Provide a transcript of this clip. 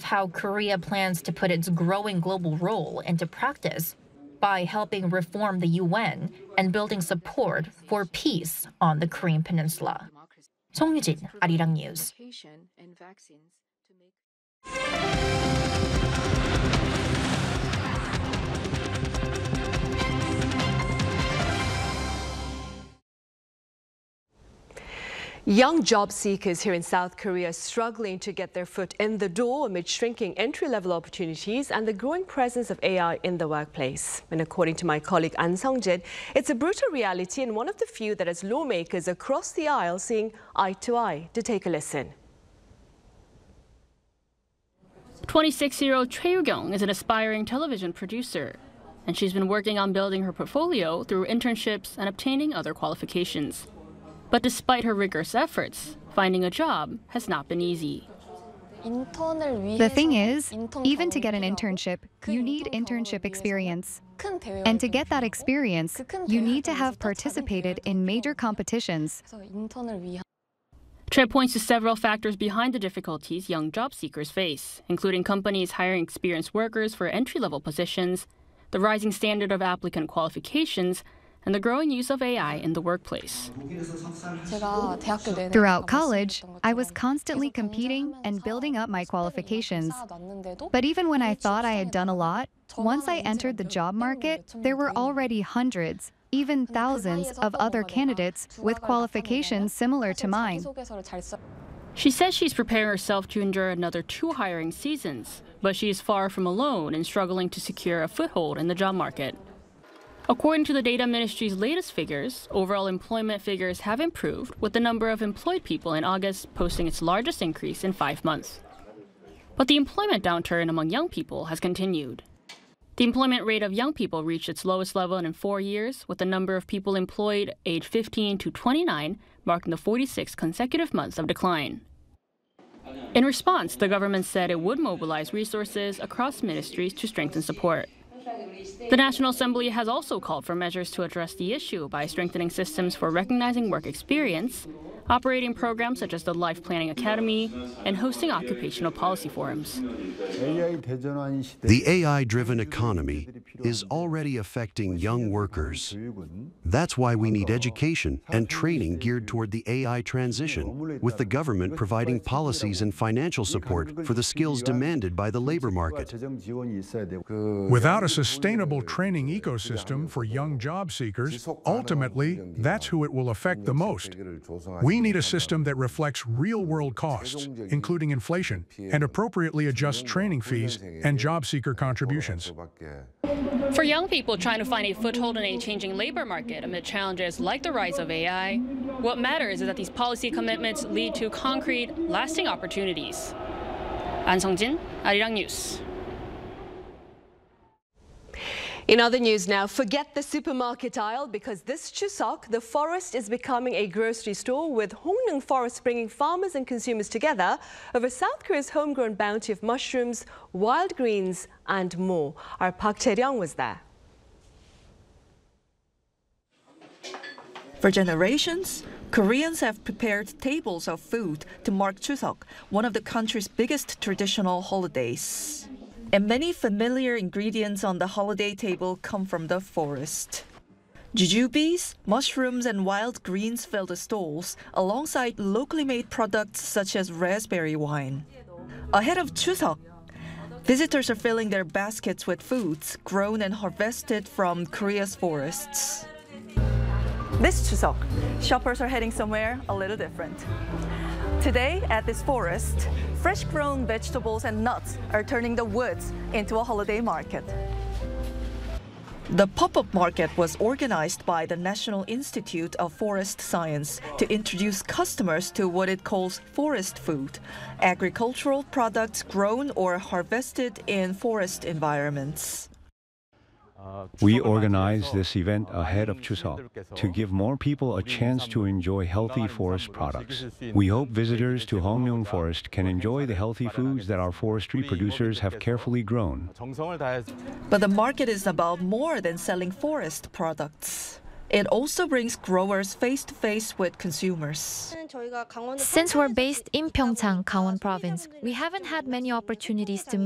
how Korea plans to put its growing global role into practice by helping reform the UN and building support for peace on the Korean Peninsula. 송유진, 아리랑 뉴스. Young job seekers here in South Korea are struggling to get their foot in the door amid shrinking entry-level opportunities and the growing presence of AI in the workplace. And according to my colleague An Sung-jin, it's a brutal reality and one of the few that has lawmakers across the aisle seeing eye to eye. To take a listen. 26-year-old Choi Yu-kyung is an aspiring television producer, and she's been working on building her portfolio through internships and obtaining other qualifications. But despite her rigorous efforts, finding a job has not been easy. The thing is, even to get an internship, you need internship experience. And to get that experience, you need to have participated in major competitions. Choi points to several factors behind the difficulties young job seekers face, including companies hiring experienced workers for entry-level positions, the rising standard of applicant qualifications, and the growing use of AI in the workplace. Throughout college, I was constantly competing and building up my qualifications. But even when I thought I had done a lot, once I entered the job market, there were already hundreds, even thousands of other candidates with qualifications similar to mine. She says she's preparing herself to endure another 2 hiring seasons, but she is far from alone in struggling to secure a foothold in the job market. According to the Data Ministry's latest figures, overall employment figures have improved, with the number of employed people in August posting its largest increase in 5 months. But the employment downturn among young people has continued. The employment rate of young people reached its lowest level in 4 years, with the number of people employed aged 15 to 29 marking the 46th consecutive months of decline. In response, the government said it would mobilize resources across ministries to strengthen support. The National Assembly has also called for measures to address the issue by strengthening systems for recognizing work experience, operating programs such as the Life Planning Academy, and hosting occupational policy forums. The AI-driven economy is already affecting young workers. That's why we need education and training geared toward the AI transition, with the government providing policies and financial support for the skills demanded by the labor market. Without a sustainable training ecosystem for young job seekers, ultimately, that's who it will affect the most. We need a system that reflects real-world costs, including inflation, and appropriately adjusts training fees and job seeker contributions. For young people trying to find a foothold in a changing labor market amid challenges like the rise of AI, what matters is that these policy commitments lead to concrete, lasting opportunities. An Sung-jin, Arirang News. In other news now, forget the supermarket aisle because this Chuseok, the forest is becoming a grocery store with Hongneung Forest bringing farmers and consumers together over South Korea's homegrown bounty of mushrooms, wild greens and more. Our Park Chae-ryung was there. For generations, Koreans have prepared tables of food to mark Chuseok, one of the country's biggest traditional holidays. And many familiar ingredients on the holiday table come from the forest. Jujubes, mushrooms, and wild greens fill the stalls, alongside locally made products such as raspberry wine. Ahead of Chuseok, visitors are filling their baskets with foods grown and harvested from Korea's forests. This Chuseok, shoppers are heading somewhere a little different. Today, at this forest, fresh-grown vegetables and nuts are turning the woods into a holiday market. The pop-up market was organized by the National Institute of Forest Science to introduce customers to what it calls forest food, agricultural products grown or harvested in forest environments. We organized this event ahead of Chuseok to give more people a chance to enjoy healthy forest products. We hope visitors to Hongneung Forest can enjoy the healthy foods that our forestry producers have carefully grown. But the market is about more than selling forest products. It also brings growers face-to-face with consumers. Since we're based in Pyeongchang, Gangwon Province, we haven't had many opportunities to